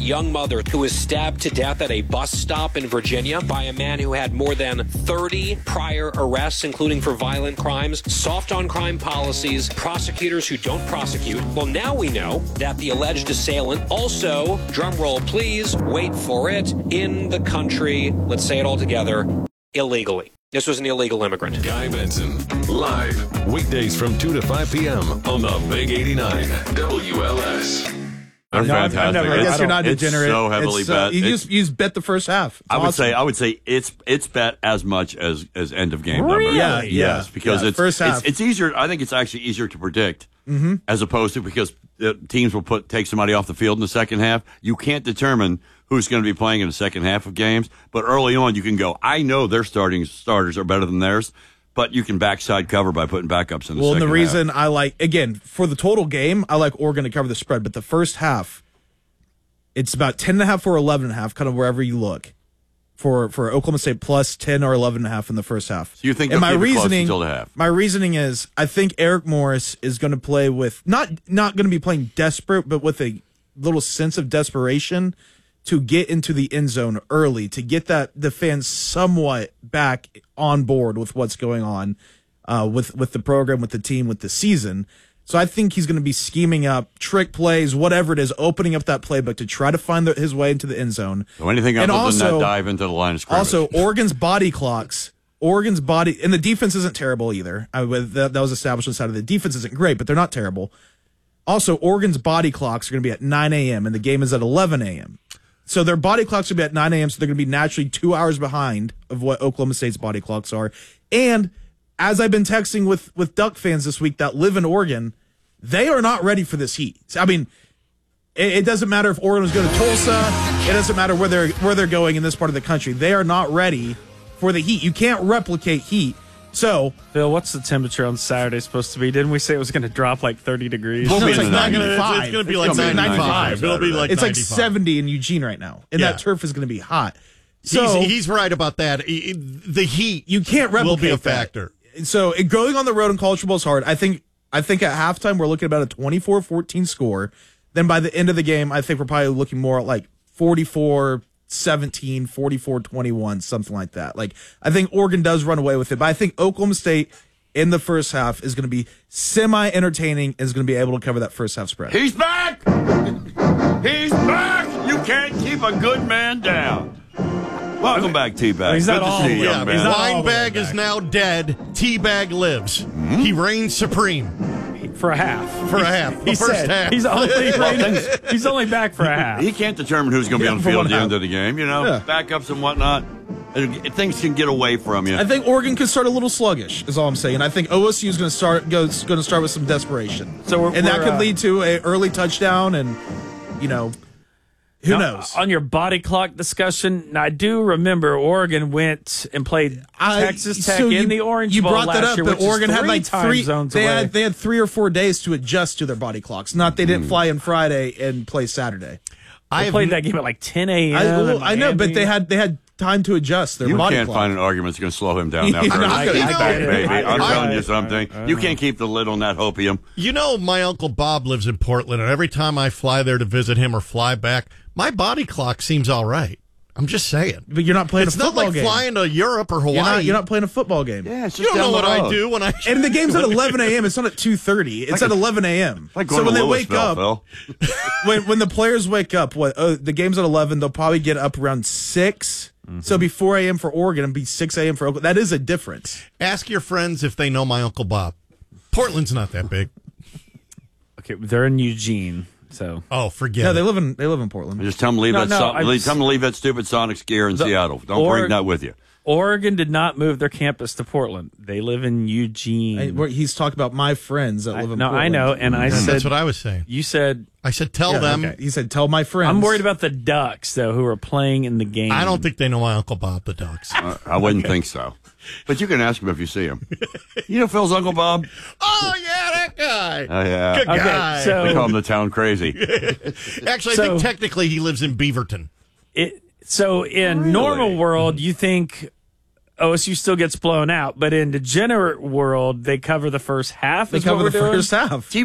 young mother who was stabbed to death at a bus stop in Virginia by a man who had more than 30 prior arrests, including for violent crimes, soft on crime policies, prosecutors who don't prosecute. Well, now we know that the alleged assailant also, drumroll please, wait for it, in the country, let's say it all together, illegally. This was an illegal immigrant. Guy Benson, live, weekdays from 2 to 5 p.m. on the Big 89 WLS. They're fantastic. I guess you're not degenerate. It's so heavily bet. You just bet the first half. It's I would say it's bet as much as end of game numbers. Yeah, yes, because it's first half. It's easier. I think it's actually easier to predict as opposed to because teams will take somebody off the field in the second half. You can't determine who's going to be playing in the second half of games, but early on you can go, I know their starters are better than theirs. But you can backside cover by putting backups in the second half. Well, and the reason I like, again, for the total game, I like Oregon to cover the spread. But the first half, it's about 10.5 or 11.5, kind of wherever you look, for Oklahoma State plus 10 or 11.5 in the first half. So you think they'll keep it close until the half? My reasoning is I think Eric Morris is going to play with, not going to be playing desperate, but with a little sense of desperation to get into the end zone early, to get the fans somewhat back on board with what's going on with the program, with the team, with the season. So I think he's going to be scheming up trick plays, whatever it is, opening up that playbook to try to find his way into the end zone. So anything other than that dive into the line of scrimmage. Also, Oregon's body clocks, and the defense isn't terrible either. That was established on the side of the defense isn't great, but they're not terrible. Also, Oregon's body clocks are going to be at 9 a.m., and the game is at 11 a.m., so their body clocks will be at 9 a.m., so they're going to be naturally 2 hours behind of what Oklahoma State's body clocks are. And as I've been texting with Duck fans this week that live in Oregon, they are not ready for this heat. I mean, it doesn't matter if Oregon was going to Tulsa. It doesn't matter where they're going in this part of the country. They are not ready for the heat. You can't replicate heat. So, Phil, what's the temperature on Saturday supposed to be? Didn't we say it was going to drop like 30 degrees? It's It's like not 95. It's going to be like 95. It'll be like It's 95. like 70 in Eugene right now, and that turf is going to be hot. So he's right about that. The heat you can't replicate will be a that. factor. So going on the road in college football is hard. I think at halftime we're looking at about a 24-14 score. Then by the end of the game, I think we're probably looking more at like 44-17, 44-21, something like that. Like I think Oregon does run away with it, but I think Oklahoma State in the first half is going to be semi-entertaining and is going to be able to cover that first half spread. He's back! He's back! You can't keep a good man down. Welcome back, T-Bag. He's Good not to see you, all- young yeah, he's not man. Winebag is now dead. Teabag lives. He reigns supreme For a half. for a half. The first half. He's only back for a half. He can't determine who's going to be on the for field one at the half. end of the game. You know, backups and whatnot. Things can get away from you. I think Oregon could start a little sluggish, is all I'm saying. I think OSU is going to start with some desperation. So that could lead to an early touchdown, and who knows? On your body clock discussion, I do remember Oregon went and played Texas Tech in the Orange You Bowl brought that last up, year, but which is Oregon had like time three. zones They away. had 3 or 4 days to adjust to their body clocks. Not they didn't fly in Friday and play Saturday. I played that game at like 10 a.m. I know, but they had time to adjust their you body can't clock. find an argument that's going to slow him down now. You're for not a gonna- back, you know, baby. I'm telling you I- something. You can't keep the lid on that hopium. You know, my Uncle Bob lives in Portland, and every time I fly there to visit him or fly back, my body clock seems all right. I'm just saying. But you're not playing It's a not football like game. flying to Europe or Hawaii. You're not playing a football game. Yeah, it's You just don't know down what the I road. do when I. And the game's at 11 a.m. It's not at 2:30. It's at 11 a.m. Like going So when to they wake Louisville, up, Phil. when the players wake up, the game's at 11. They'll probably get up around 6. So it'll be 4 a.m. for Oregon and be 6 a.m. for Oklahoma. That is a difference. Ask your friends if they know my Uncle Bob. Portland's not that big. Okay, they're in Eugene, so Oh, forget Yeah, it. they live in Portland. Just tell him to leave No, tell him to leave that stupid Sonics gear in Seattle. Don't bring that with you. Oregon did not move their campus to Portland. They live in Eugene. He's talking about my friends that live in No, Portland. I know, and I said That's what I was saying. you said I said tell them. Okay. He said, "Tell my friends." I'm worried about the Ducks though, who are playing in the game. I don't think they know my Uncle Bob, the Ducks. I wouldn't think so. But you can ask him if you see him. You know Phil's Uncle Bob? Oh, yeah, that guy. Oh, yeah. Good guy. Okay, so We call him the town crazy. Actually, I So- think technically he lives in Beaverton. So in normal world, you think OSU still gets blown out, but in degenerate world, they cover the first half. They is what cover we're the doing? first half.